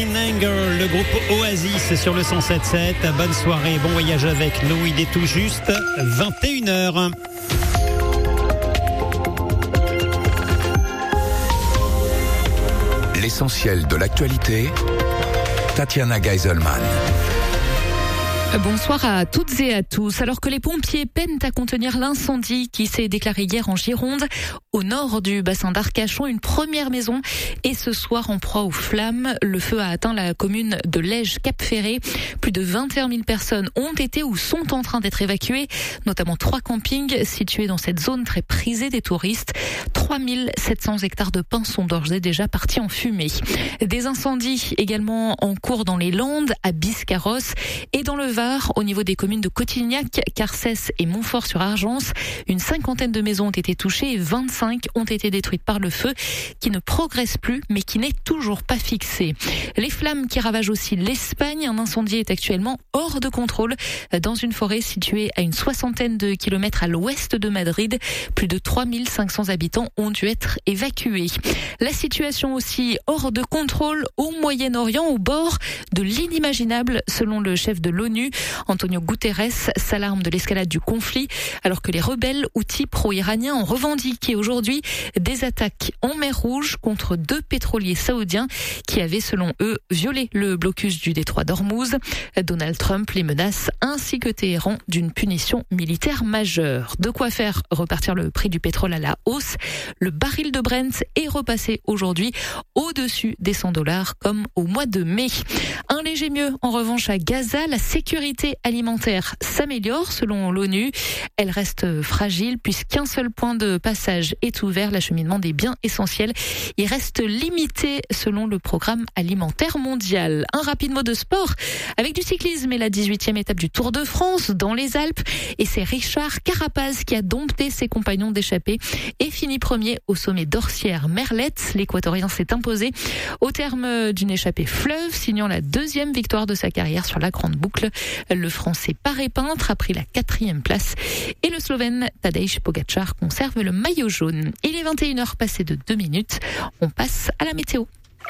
Le groupe Oasis sur le 107.7. Bonne soirée, bon voyage avec nous. Il est tout juste 21h. L'essentiel de l'actualité, Tatiana Geiselman. Bonsoir à toutes et à tous. Alors que les pompiers peinent à contenir l'incendie qui s'est déclaré hier en Gironde, au nord du bassin d'Arcachon, une première maison est ce soir en proie aux flammes. Le feu a atteint la commune de Lège-Cap-Ferré. Plus de 21 000 personnes ont été ou sont en train d'être évacuées, notamment 3 campings situés dans cette zone très prisée des touristes. 3 700 hectares de pins sont d'ores et déjà partis en fumée. Des incendies également en cours dans les Landes, à Biscarrosse et dans le Var, au niveau des communes de Cotignac, Carcès et Montfort-sur-Argence. Une 50aine de maisons ont été touchées et 25 ont été détruites par le feu qui ne progresse plus mais qui n'est toujours pas fixé. Les flammes qui ravagent aussi l'Espagne. Un incendie est actuellement hors de contrôle dans une forêt située à une 60aine de kilomètres à l'ouest de Madrid. Plus de 3 500 habitants ont dû être évacués. La situation aussi hors de contrôle au Moyen-Orient, au bord de l'inimaginable, selon le chef de l'ONU. Antonio Guterres s'alarme de l'escalade du conflit alors que les rebelles houthis pro-iraniens ont revendiqué aujourd'hui des attaques en mer Rouge contre 2 pétroliers saoudiens qui avaient, selon eux, violé le blocus du détroit d'Ormuz. Donald Trump les menace ainsi que Téhéran d'une punition militaire majeure. De quoi faire repartir le prix du pétrole à la hausse. Le baril de Brent est repassé aujourd'hui au-dessus des $100 comme au mois de mai. Un léger mieux en revanche à Gaza. La sécurité alimentaire s'améliore selon l'ONU. Elle reste fragile puisqu'un seul point de passage est ouvert. L'acheminement des biens essentiels y reste limité selon le programme alimentaire mondial. Un rapide mot de sport avec du cyclisme et la 18e étape du Tour de France dans les Alpes. Et c'est Richard Carapaz qui a dompté ses compagnons d'échappée et fini premier au sommet d'Orsières-Merlette. L'Équatorien s'est imposé au terme d'une échappée fleuve, signant la 2e victoire de sa carrière sur la grande boucle. Le Français Paré Peintre a pris la 4e place et le Slovène Tadej Pogačar conserve le maillot jaune. Il est 21h passé de 2 minutes. On passe à la météo.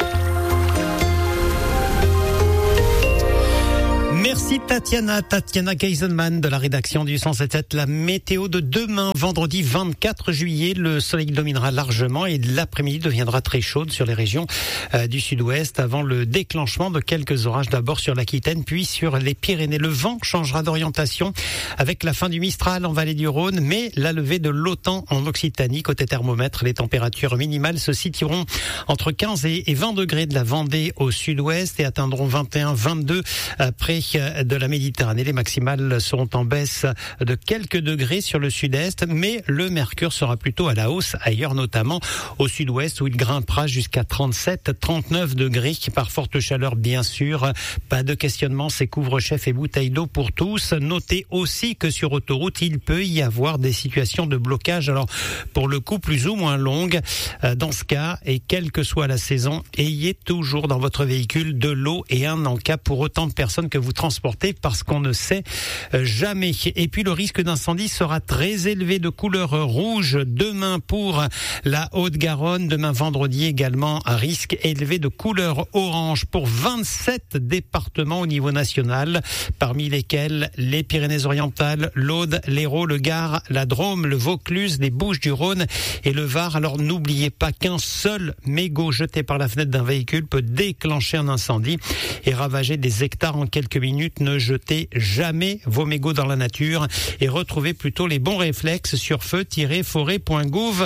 Merci Tatiana Geiselman de la rédaction du 107.7. La météo de demain, vendredi 24 juillet, le soleil dominera largement et l'après-midi deviendra très chaude sur les régions du sud-ouest avant le déclenchement de quelques orages d'abord sur l'Aquitaine puis sur les Pyrénées. Le vent changera d'orientation avec la fin du Mistral en vallée du Rhône mais la levée de l'Autan en Occitanie. Côté thermomètre, les températures minimales se situeront entre 15 et 20 degrés de la Vendée au sud-ouest et atteindront 21-22 près de la Méditerranée. Les maximales seront en baisse de quelques degrés sur le sud-est, mais le mercure sera plutôt à la hausse ailleurs, notamment au sud-ouest où il grimpera jusqu'à 37-39 degrés par forte chaleur bien sûr. Pas de questionnement, c'est couvre-chef et bouteilles d'eau pour tous. Notez aussi que sur autoroute, il peut y avoir des situations de blocage, alors pour le coup plus ou moins longues. Dans ce cas, et quelle que soit la saison, ayez toujours dans votre véhicule de l'eau et un encas pour autant de personnes que vous transporter parce qu'on ne sait jamais. Et puis le risque d'incendie sera très élevé de couleur rouge demain pour la Haute-Garonne. Demain vendredi également un risque élevé de couleur orange pour 27 départements au niveau national, parmi lesquels les Pyrénées-Orientales, l'Aude, l'Hérault, le Gard, la Drôme, le Vaucluse, les Bouches-du-Rhône et le Var. Alors n'oubliez pas qu'un seul mégot jeté par la fenêtre d'un véhicule peut déclencher un incendie et ravager des hectares en quelques minutes. Ne jetez jamais vos mégots dans la nature et retrouvez plutôt les bons réflexes sur feu-forêt.gouv.fr.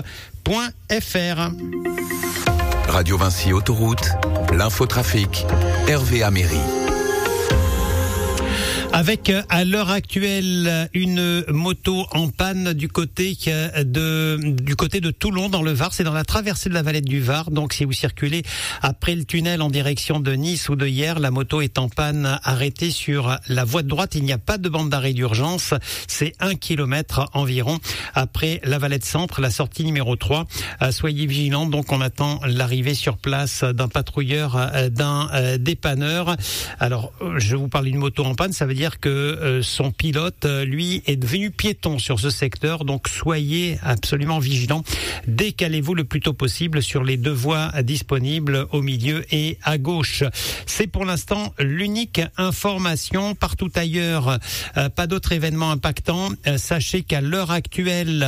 Radio Vinci Autoroute, l'infotrafic, Hervé Améry. Avec à l'heure actuelle une moto en panne du côté de Toulon dans le Var, c'est dans la traversée de la Valette du Var. Donc si vous circulez après le tunnel en direction de Nice ou de Hyères, la moto est en panne arrêtée sur la voie de droite. Il n'y a pas de bande d'arrêt d'urgence. C'est 1 kilomètre environ après la Valette Centre, la sortie numéro 3. Soyez vigilants. Donc on attend l'arrivée sur place d'un patrouilleur, d'un dépanneur. Alors je vous parle d'une moto en panne, ça veut dire dire que son pilote, lui, est devenu piéton sur ce secteur. Donc soyez absolument vigilants. Décalez-vous le plus tôt possible sur les deux voies disponibles au milieu et à gauche. C'est pour l'instant l'unique information. Partout ailleurs, pas d'autres événements impactants. Sachez qu'à l'heure actuelle,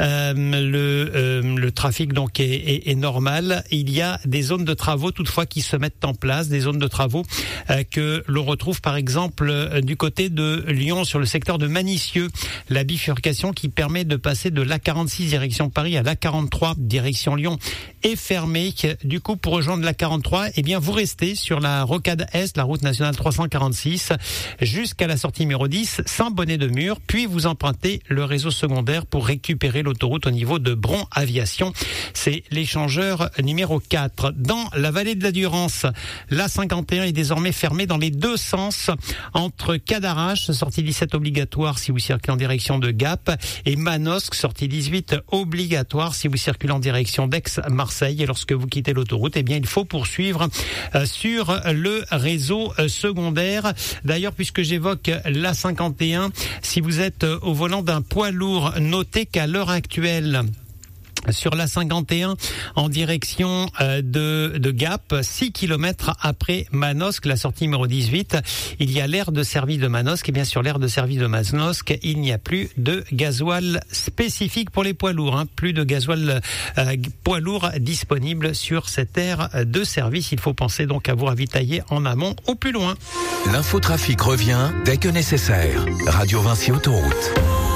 le trafic donc est normal. Il y a des zones de travaux toutefois qui se mettent en place, des zones de travaux que l'on retrouve par exemple du côté de Lyon sur le secteur de Manicieux, la bifurcation qui permet de passer de l'A46 direction Paris à l'A43 direction Lyon est fermée. Du coup, pour rejoindre l'A43, eh bien vous restez sur la rocade Est, la route nationale 346 jusqu'à la sortie numéro 10 Saint-Bonnet-de-Mur, puis vous empruntez le réseau secondaire pour récupérer l'autoroute au niveau de Bron Aviation. C'est l'échangeur numéro 4. Dans la vallée de la Durance, l'A51 est désormais fermée dans les deux sens entre Cadarache, sortie 17 obligatoire si vous circulez en direction de Gap, et Manosque, sortie 18 obligatoire si vous circulez en direction d'Aix-Marseille. Et lorsque vous quittez l'autoroute, eh bien il faut poursuivre sur le réseau secondaire. D'ailleurs, puisque j'évoque l'A51, si vous êtes au volant d'un poids lourd, notez qu'à l'heure actuelle, sur la 51 en direction de Gap, 6 km après Manosque, la sortie numéro 18, il y a l'aire de service de Manosque. Et bien sur l'aire de service de Manosque, il n'y a plus de gasoil spécifique pour les poids lourds. Plus de gasoil poids lourd disponible sur cette aire de service. Il faut penser donc à vous ravitailler en amont au plus loin. L'infotrafic revient dès que nécessaire. Radio Vinci Autoroute.